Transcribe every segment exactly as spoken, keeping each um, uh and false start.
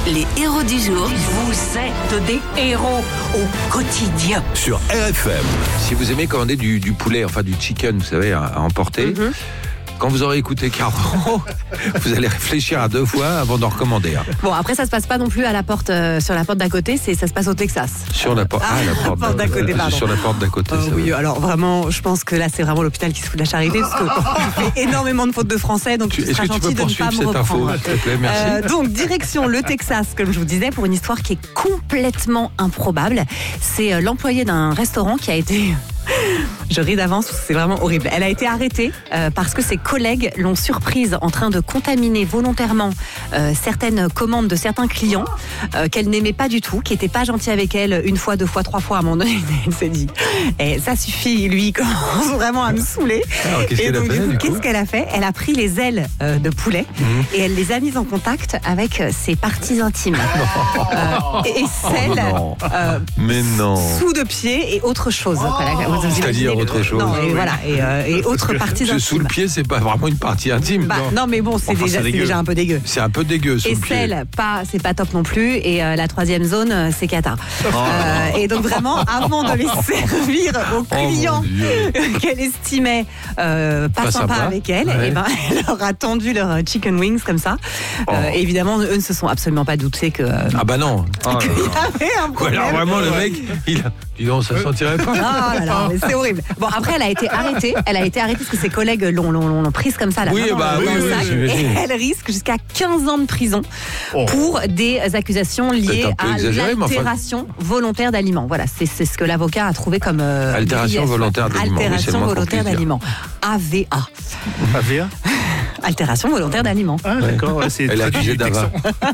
Les héros du jour. Vous êtes des héros au quotidien. Sur R F M. Si vous aimez commander du, du poulet, enfin du chicken, vous savez, à, à emporter, mm-hmm. quand vous aurez écouté Caro, vous allez réfléchir à deux fois avant d'en recommander. Hein. Bon, après, ça se passe pas non plus à la porte, euh, sur la porte d'à côté, c'est, ça se passe au Texas. Sur la, por- ah, ah, la porte, porte d'à côté, pardon. Sur la porte d'à côté. Euh, ça oui, va. alors vraiment, je pense que là, c'est vraiment l'hôpital qui se fout de la charité, parce que je fais énormément de fautes de français, donc tu, tu est-ce seras que tu gentil peux de ne pas poursuivre me cette info, reprendre. s'il te plaît, merci. Euh, donc, direction le Texas, comme je vous disais, pour une histoire qui est complètement improbable. C'est euh, l'employé d'un restaurant qui a été... Je ris d'avance, c'est vraiment horrible. Elle a été arrêtée euh, parce que ses collègues l'ont surprise en train de contaminer volontairement euh, certaines commandes de certains clients euh, qu'elle n'aimait pas du tout, qui n'étaient pas gentils avec elle une fois, deux fois, trois fois à un moment donné. Elle s'est dit, et ça suffit, lui, il commence vraiment à me saouler. Alors, qu'est-ce et qu'elle donc, a fait, du coup, du coup qu'est-ce qu'elle a fait? Elle a pris les ailes euh, de poulet mmh. et elle les a mises en contact avec ses parties intimes. euh, et, et celles oh euh, Mais non. sous de pied et autre chose. Oh C'est-à-dire autre chose. Non, et voilà, et, euh, et autres parties intimes. Sous le pied, c'est pas vraiment une partie intime. Bah, non. non, mais bon, c'est, enfin, déjà, c'est, c'est déjà un peu dégueu. C'est un peu dégueu sous et le pied. celle, pas, c'est pas top non plus. Et euh, la troisième zone, euh, c'est cata. Oh. Euh, et donc vraiment, avant de les servir aux clients oh, qu'elle estimait euh, pas, pas sympa, sympa avec elle, ouais. et ben, elle leur a tendu leur chicken wings comme ça. Oh. Euh, évidemment, eux ne se sont absolument pas doutés que. Euh, ah bah non. Oh, qu'il y avait un problème. Alors vraiment, le mec, il a. Dis donc, ça ne sentirait pas. Ah là là, mais c'est horrible. Bon, après, elle a été arrêtée. Elle a été arrêtée parce que ses collègues l'ont, l'ont, l'ont prise comme ça, là, oui, bah, dans oui, le oui, sac. oui, et elle risque jusqu'à quinze ans de prison oh. pour des accusations liées à l'altération enfin... volontaire d'aliments. Voilà, c'est, c'est ce que l'avocat a trouvé comme. Euh, altération volontaire d'aliments. Altération oui, volontaire d'aliments. A V A. A V A Altération volontaire d'aliments. Ah, d'accord. Ouais, c'est elle est accusée d'ava.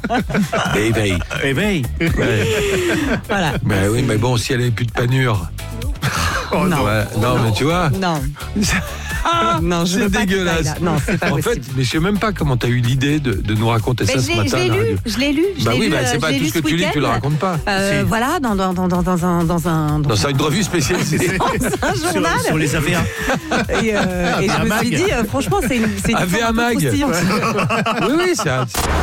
Éveil. Éveil. Voilà. Mais oui, mais bon, si elle n'avait plus de panure. Oh, non. Ouais, non, non, mais tu vois. Non. Ah, non, je c'est dégueulasse. Non, c'est pas en possible. fait, mais je sais même pas comment tu as eu l'idée de, de nous raconter mais ça ce l'ai, matin. Je l'ai lu, je l'ai lu. Je bah l'ai oui, lu, bah, c'est pas tout ce que tu lis, tu le racontes pas. Euh, si. Voilà, dans, dans, dans, dans, dans un. Dans, un, dans, dans une revue spécialisée. Dans un journal. Sur, sur les A V A. Et, euh, et je me suis dit, euh, franchement, c'est une. C'est une A V A Mag. Oui, oui, c'est un.